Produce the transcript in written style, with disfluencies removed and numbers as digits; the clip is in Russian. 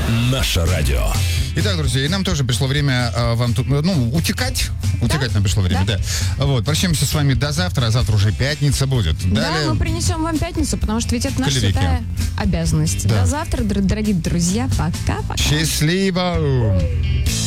Наше радио. Итак, друзья, и нам тоже пришло время вам тут, утекать. Утекать нам пришло время, да. Вот, прощаемся с вами до завтра, а завтра уже пятница будет. Далее... Да, мы принесем вам пятницу, потому что ведь это наша святая обязанность. Да. До завтра, дорогие друзья. Пока-пока. Счастливо!